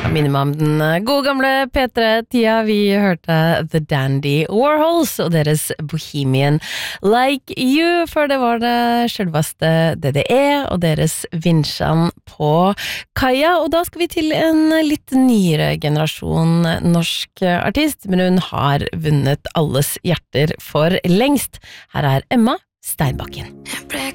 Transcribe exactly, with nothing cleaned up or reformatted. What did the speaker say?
Minner meg om den gode gamle P tre-tida. Vi hørte The Dandy Warhols og deres Bohemian Like You, for det var det selveste D D E og deres Vinsjan på kaia. Og da skal vi til en litt nyere generasjon norsk artist, men hun har vunnet alles hjerter for lengst. Her er Emma Steinbakken. Jeg ble